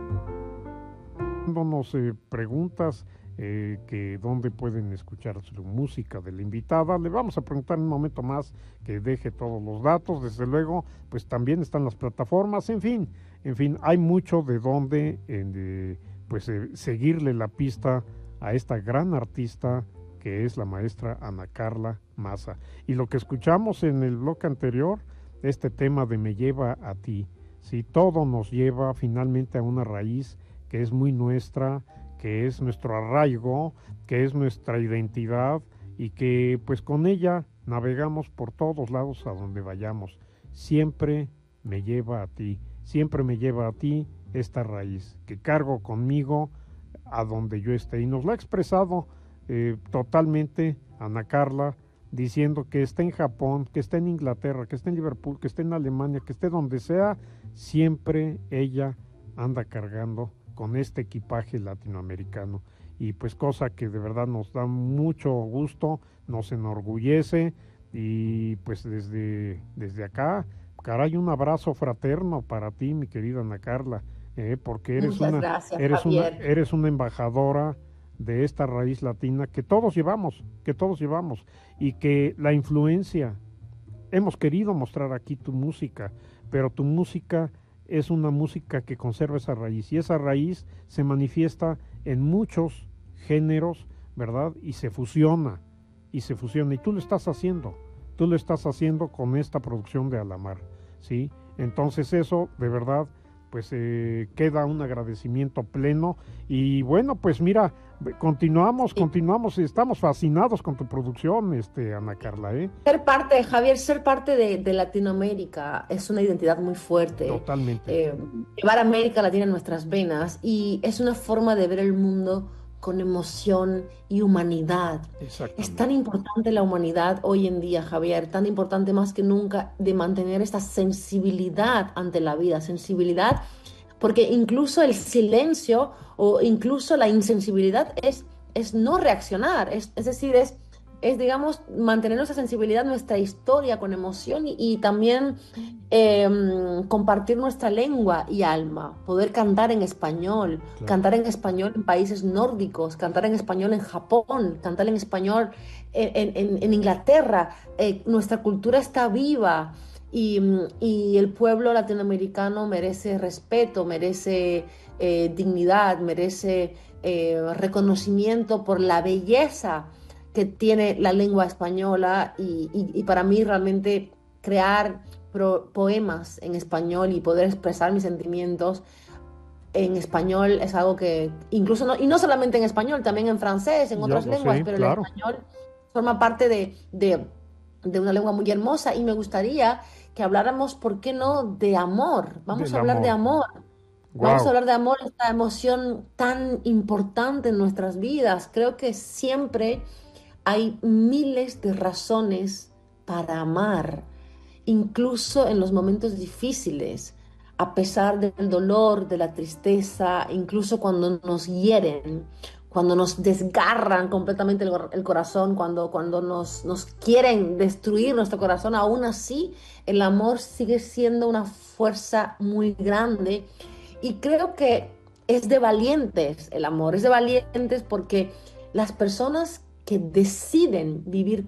Dándonos preguntas que dónde pueden escuchar su música de la invitada. Le vamos a preguntar en un momento más que deje todos los datos. Desde luego, pues también están las plataformas. En fin, hay mucho de dónde seguirle la pista a esta gran artista que es la maestra Ana Carla Maza. Y lo que escuchamos en el bloque anterior, este tema de Me lleva a ti. Si todo nos lleva finalmente a una raíz que es muy nuestra, que es nuestro arraigo, que es nuestra identidad y que pues con ella navegamos por todos lados a donde vayamos. Siempre me lleva a ti, siempre me lleva a ti esta raíz que cargo conmigo a donde yo esté. Y nos la ha expresado totalmente Ana Carla, diciendo que esté en Japón, que esté en Inglaterra, que esté en Liverpool, que esté en Alemania, que esté donde sea, siempre ella anda cargando con este equipaje latinoamericano. Y pues cosa que de verdad nos da mucho gusto, nos enorgullece y pues desde acá, caray, un abrazo fraterno para ti, mi querida Ana Carla, porque Muchas gracias, Javier. eres una embajadora de esta raíz latina que todos llevamos, y que la influencia, hemos querido mostrar aquí tu música, pero tu música es una música que conserva esa raíz, y esa raíz se manifiesta en muchos géneros, ¿verdad? Y se fusiona, y tú lo estás haciendo con esta producción de Alamar, ¿sí? Entonces eso, de verdad, pues queda un agradecimiento pleno. Y bueno, pues mira, Sí. continuamos, estamos fascinados con tu producción, Ana Carla, ¿eh? Ser parte, Javier, ser parte de Latinoamérica es una identidad muy fuerte. Totalmente, Eh, Llevar América Latina en nuestras venas y es una forma de ver el mundo con emoción y humanidad. Es tan exactamente. importante la humanidad hoy en día, Javier, tan importante más que nunca de mantener esta sensibilidad ante la vida, sensibilidad, porque incluso el silencio o incluso la insensibilidad es no reaccionar, es decir, digamos, mantener nuestra sensibilidad, nuestra historia con emoción y también eh, compartir nuestra lengua y alma, poder Claro. cantar en español en países nórdicos, cantar en español en Japón, cantar en español en Inglaterra. Nuestra cultura está viva y el pueblo latinoamericano merece respeto, merece dignidad, merece reconocimiento por la belleza que tiene la lengua española y para mí realmente crear poemas en español y poder expresar mis sentimientos en español es algo que incluso no, y no solamente en español, también en francés, en Yo otras lo lenguas, sé, pero el claro. español forma parte de una lengua muy hermosa y me gustaría que habláramos, ¿por qué no?, de amor. Vamos Del a hablar de amor. amor. Vamos a Wow. hablar de amor, esta emoción tan importante en nuestras vidas. Creo que siempre hay miles de razones para amar, incluso en los momentos difíciles, a pesar del dolor, de la tristeza, incluso cuando nos hieren, cuando nos desgarran completamente el corazón, cuando nos quieren destruir nuestro corazón, aún así el amor sigue siendo una fuerza muy grande y creo que es de valientes el amor, es de valientes porque las personas que deciden vivir